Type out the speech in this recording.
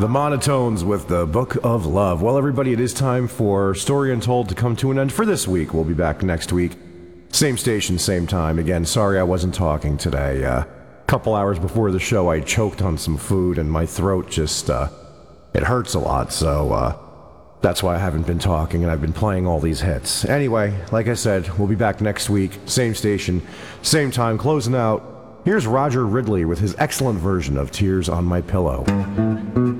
The Monotones with the Book of Love. Well, everybody, it is time for Story Untold to come to an end for this week. We'll be back next week. Same station, same time. Again, sorry I wasn't talking today. A couple hours before the show, I choked on some food, and my throat just, it hurts a lot, so that's why I haven't been talking, and I've been playing all these hits. Anyway, like I said, we'll be back next week. Same station, same time. Closing out, here's Roger Ridley with his excellent version of Tears on My Pillow.